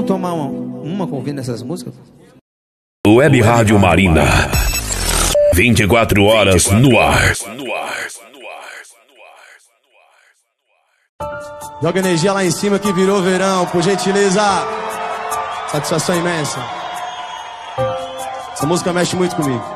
Vamos tomar uma ouvindo essas músicas? Web Rádio Marina. 24 horas no ar. Joga energia lá em cima que virou verão, por gentileza. Satisfação imensa. Essa música mexe muito comigo.